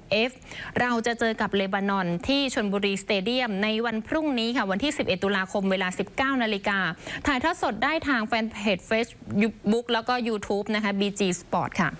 F เราจะเจอกับเลบานอนที่ชลบุรีสเตเดียมในวันพรุ่งนี้ค่ะวันที่11ตุลาคมเวลา 19 นาฬิกาถ่ายทอดสดได้ทางแฟนเพจ Facebook แล้วก็ YouTube นะคะ BG Sport ค่ะ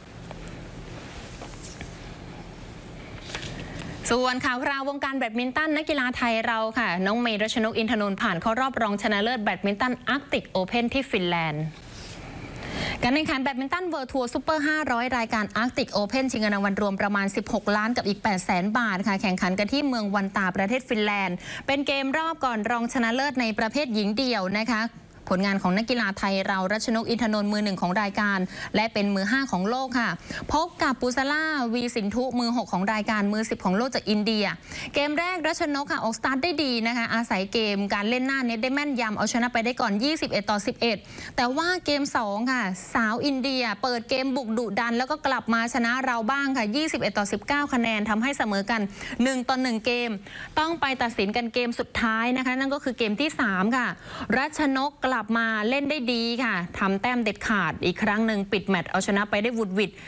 ส่วนข่าวคราววงการแบดมินตันนักกีฬาไทยเราค่ะน้องเมย์รัชนกอินทนนท์ผ่านเข้ารอบรองชนะเลิศแบดมินตันอาร์กติกโอเพ่นที่ฟินแลนด์การแข่งขันแบดมินตันเวิลด์ทัวร์ซุปเปอร์500รายการอาร์กติกโอเพ่นชิงเงินรางวัลรวมประมาณ16ล้านกับอีก 800,000 บาทค่ะแข่งขันกันที่เมืองวันตาประเทศฟินแลนด์เป็นเกมรอบก่อนรองชนะเลิศในประเภทหญิงเดี่ยวนะคะผลงานของนักกีฬาไทยเรารัชนกอินทนนท์มือ1ของรายการและเป็นมือ5ของโลกค่ะพบกับปุซาล่าวีสินทุมือ6ของรายการมือ10ของโลกจากอินเดียเกมแรกรัชนกค่ะออกสตาร์ทได้ดีนะคะอาศัยเกมการเล่นหน้าเน็ตได้แม่นยำเอาชนะไปได้ก่อน21-11แต่ว่าเกม2ค่ะสาวอินเดียเปิดเกมบุกดุดันแล้วก็กลับมาชนะเราบ้างค่ะ21-19คะแนนทำให้เสมอกัน1-1เกมต้องไปตัดสินกันเกมสุดท้ายนะคะนั่นก็คือเกมที่3ค่ะรัชนกกลับมาเล่นได้ดีค่ะทำแต้มเด็ดขาดอีกครั้งหนึ่งปิดแมตช์เอาชนะไปได้วุดวิด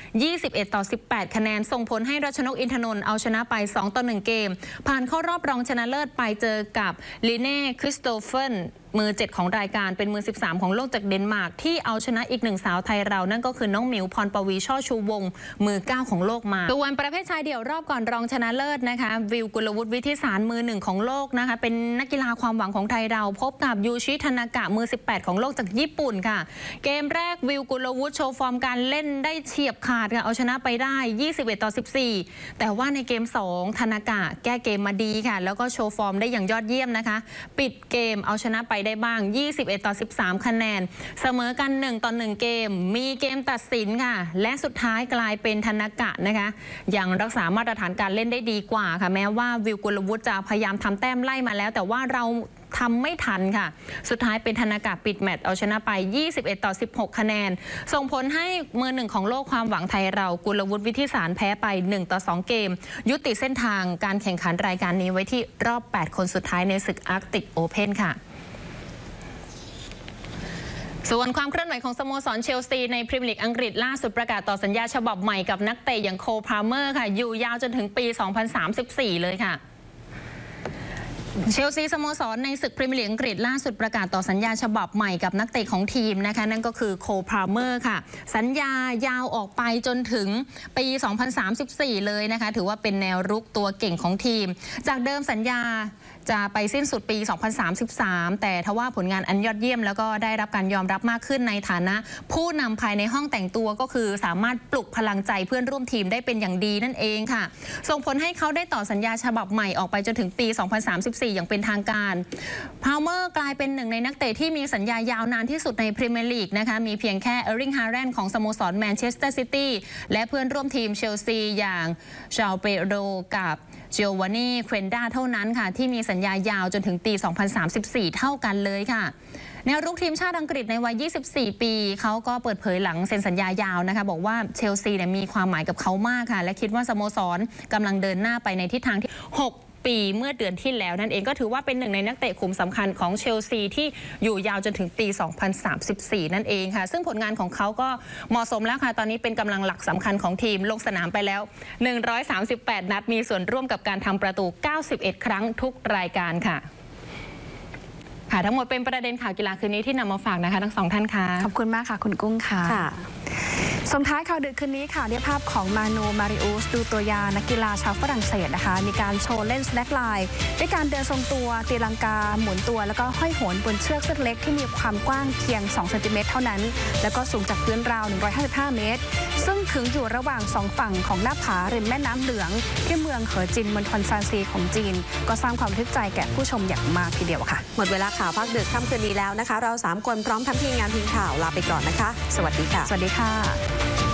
21-18คะแนนส่งผลให้รัชนกอินทนนท์เอาชนะไป2-1เกมผ่านเข้ารอบรองชนะเลิศไปเจอกับลีเน่คริสโตเฟนมือ7ของรายการเป็นมือ13ของโลกจากเดนมาร์กที่เอาชนะอีก1สาวไทยเรานั่นก็คือน้องหมิวพรปวีช่อชูวงศ์มือ9ของโลกมาส่วนประเภทชายเดี่ยวรอบก่อนรองชนะเลิศนะคะวิวกุลวุฒิวิทิสารมือ1ของโลกนะคะเป็นนักกีฬาความหวังของไทยเราพบกับยูชิธนากะมือ18ของโลกจากญี่ปุ่นค่ะเกมแรกวิวกุลวุฒิโชว์ฟอร์มการเล่นได้เฉียบขาดค่ะเอาชนะไปได้21-14แต่ว่าในเกม2ธนากะแก้เกมมาดีค่ะแล้วก็โชว์ฟอร์มได้อย่างยอดเยี่ยมนะคะปิดเกมเอาชนะไปได้บ้าง21-13คะแนนเสมอกัน1-1เกมมีเกมตัดสินค่ะและสุดท้ายกลายเป็นธนากะนะคะยังรักษามาตรฐานการเล่นได้ดีกว่าค่ะแม้ว่าวิวกุลวุฒิจะพยายามทำแต้มไล่มาแล้วแต่ว่าเราทำไม่ทันค่ะสุดท้ายเป็นธนากะปิดแมตช์เอาชนะไป21-16คะแนนส่งผลให้มือ1ของโลกความหวังไทยเรากุลวุฒิวิทิสารแพ้ไป1-2เกมยุติเส้นทางการแข่งขันรายการนี้ไว้ที่รอบ8คนสุดท้ายในศึกอาร์กติกโอเพ่นค่ะส่วนความเคลื่อนไหวของสโมสรเชลซีในพรีเมียร์ลีกอังกฤษล่าสุดประกาศต่อสัญญาฉบับใหม่กับนักเตะอย่างโคล พาล์เมอร์ค่ะอยู่ยาวจนถึงปี 2034 เลยค่ะเชลซีสโมสรในศึกพรีเมียร์ลีกอังกฤษล่าสุดประกาศต่อสัญญาฉบับใหม่กับนักเตะของทีมนะคะนั่นก็คือโคล พาล์เมอร์ค่ะสัญญายาวออกไปจนถึงปี 2034 เลยนะคะถือว่าเป็นแนวรุกตัวเก่งของทีมจากเดิมสัญญาจะไปสิ้นสุดปี 2033 แต่ทว่าผลงานอันยอดเยี่ยมแล้วก็ได้รับการยอมรับมากขึ้นในฐานะผู้นำภายในห้องแต่งตัวก็คือสามารถปลุกพลังใจเพื่อนร่วมทีมได้เป็นอย่างดีนั่นเองค่ะส่งผลให้เขาได้ต่อสัญญาฉบับใหม่ออกไปจนถึงปี 2034 อย่างเป็นทางการพาล์เมอร์กลายเป็นหนึ่งในนักเตะที่มีสัญญายาวนานที่สุดในพรีเมียร์ลีกนะคะมีเพียงแค่เออร์ลิง ฮาแลนด์ของสโมสรแมนเชสเตอร์ซิตี้และเพื่อนร่วมทีมเชลซีอย่างชาลเปโรกับเจโอวานีเควนดาเท่านั้นค่ะที่มีสัญญายาวจนถึงปี 2034 เท่ากันเลยค่ะแนวรุกทีมชาติอังกฤษในวัย 24 ปีเขาก็เปิดเผยหลังเซ็นสัญญายาวนะคะบอกว่าเชลซีมีความหมายกับเขามากค่ะและคิดว่าสโมสรกำลังเดินหน้าไปในทิศทางที่6 ปีเมื่อเดือนที่แล้วนั่นเองก็ถือว่าเป็นหนึ่งในนักเตะขุมสำคัญของเชลซีที่อยู่ยาวจนถึงปี 2034 นั่นเองค่ะซึ่งผลงานของเขาก็เหมาะสมแล้วค่ะตอนนี้เป็นกำลังหลักสำคัญของทีมลงสนามไปแล้ว138นัดมีส่วนร่วมกับการทำประตู91ครั้งทุกรายการค่ะทั้งหมดเป็นประเด็นข่าวกีฬาคืนนี้ที่นำมาฝากนะคะทั้ง2ท่านค่ะขอบคุณมากค่ะคุณกุ้งค่ะส่งท้ายข่าวดึกคืนนี้ค่ะด้วยภาพของมานูมาริอุสดูตัวยานักกีฬาชาวฝรั่งเศสนะคะมีการโชว์เล่นสแน็คไลน์ด้วยการเดินทรงตัวตีลังกาหมุนตัวแล้วก็ห้อยโหนบนเชือกเส้นเล็กที่มีความกว้างเพียง2 เซนติเมตรเท่านั้นแล้วก็สูงจากพื้นราว155 เมตรซึ่งขึงอยู่ระหว่าง2ฝั่งของหน้าผาริมแม่น้ำเหลืองที่เมืองเหอจินมณฑลซานซีของจีนก็สร้างความทึกใจแก่ผู้ชมอย่างมากทีเดียวค่ะหมดเวลาข่าวภาคดึกค่ำคืนนี้แล้วนะคะเรา3 คนพร้อมทั้งทีมงานทีมข่าวลาไปก่อนนะคะสวัสดีค่ะสวัสดีค่ะ